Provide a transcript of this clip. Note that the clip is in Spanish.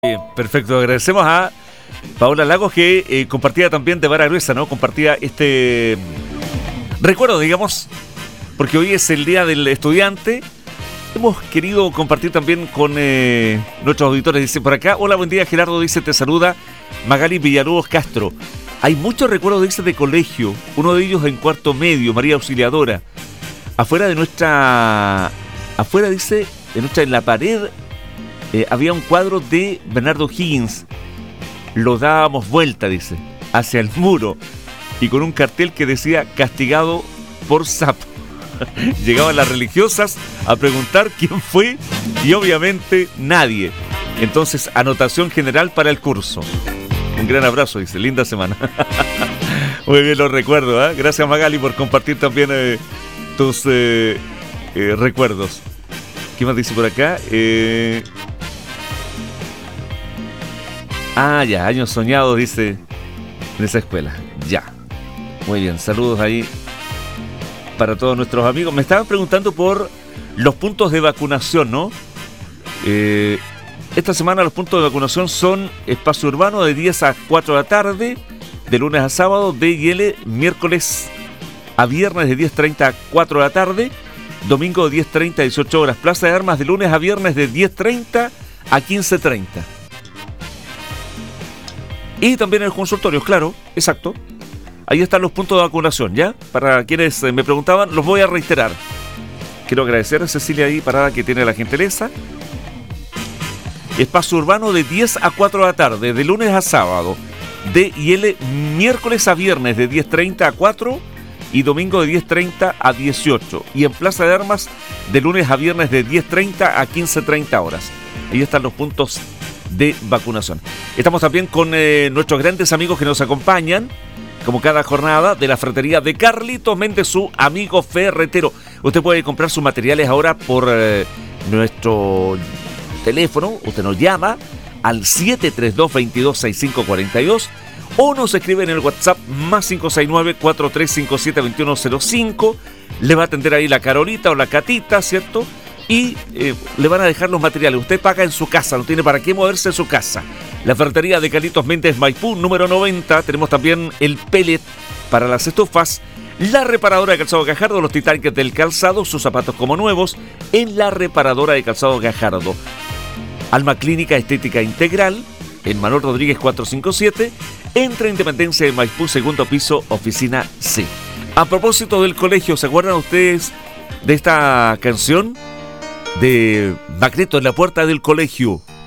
Bien, perfecto. Agradecemos a Paola Lagos que compartía también de Vara Gruesa, ¿no? Compartía este recuerdo, digamos, porque hoy es el Día del Estudiante. Hemos querido compartir también con nuestros auditores. Dice por acá, hola, buen día Gerardo, dice, te saluda Magali Villalobos Castro. Hay muchos recuerdos, dice, de colegio. Uno de ellos en cuarto medio, María Auxiliadora. Afuera, dice, en la pared había un cuadro de Bernardo Higgins. Lo dábamos vuelta, dice, hacia el muro y con un cartel que decía castigado por sapo. Llegaban las religiosas a preguntar quién fue y obviamente nadie. Entonces, anotación general para el curso. Un gran abrazo, dice, linda semana. Muy bien, lo recuerdo, ¿eh? Gracias Magali por compartir también tus recuerdos. ¿Qué más dice por acá? Ya, años soñados, dice, en esa escuela. Ya. Muy bien, saludos ahí para todos nuestros amigos. Me estaban preguntando por los puntos de vacunación, ¿no? Esta semana los puntos de vacunación son Espacio Urbano de 10 a 4 de la tarde, de lunes a sábado, D y L, miércoles a viernes de 10:30 a 4 de la tarde, domingo de 10:30 a 18 horas, Plaza de Armas de lunes a viernes de 10:30 a 15:30. Y también en el consultorio, claro, exacto. Ahí están los puntos de vacunación, ¿ya? Para quienes me preguntaban, los voy a reiterar. Quiero agradecer a Cecilia ahí, parada, que tiene la gentileza. Espacio Urbano de 10 a 4 de la tarde, de lunes a sábado. D y L, miércoles a viernes de 10:30 a 4 y domingo de 10:30 a 18. Y en Plaza de Armas, de lunes a viernes de 10:30 a 15:30 horas. Ahí están los puntos de vacunación. Estamos también con nuestros grandes amigos que nos acompañan, como cada jornada, de la ferretería de Carlitos Méndez, su amigo ferretero. Usted puede comprar sus materiales ahora por nuestro teléfono. Usted nos llama al 732-226542 o nos escribe en el WhatsApp más 569-4357-2105. Le va a atender ahí la Carolita o la Catita, ¿cierto? Y le van a dejar los materiales. Usted paga en su casa, no tiene para qué moverse en su casa. La ferretería de Carlitos Méndez, Maipú, número 90. Tenemos también el pellet para las estufas. La reparadora de calzado Gajardo, los Titanic del calzado, sus zapatos como nuevos, en la reparadora de calzado Gajardo. Alma Clínica Estética Integral, en Manuel Rodríguez 457, entre Independencia de Maipú, segundo piso, oficina C. A propósito del colegio, ¿se acuerdan ustedes de esta canción? De Magneto en la puerta del colegio?